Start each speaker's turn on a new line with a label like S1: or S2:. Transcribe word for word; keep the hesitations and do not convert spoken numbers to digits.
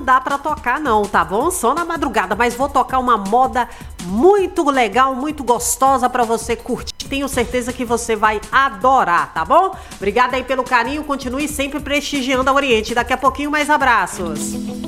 S1: dá pra tocar não, tá bom? Só na madrugada, mas vou tocar uma moda muito legal, muito gostosa pra você curtir. Tenho certeza que você vai adorar, tá bom? Obrigada aí pelo carinho, continue sempre prestigiando a Oriente. Daqui a pouquinho mais abraços.